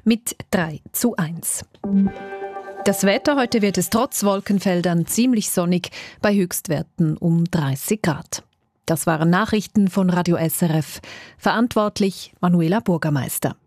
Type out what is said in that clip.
mit 3:1. Das Wetter: heute wird es trotz Wolkenfeldern ziemlich sonnig, bei Höchstwerten um 30 Grad. Das waren Nachrichten von Radio SRF. Verantwortlich Manuela Burgermeister.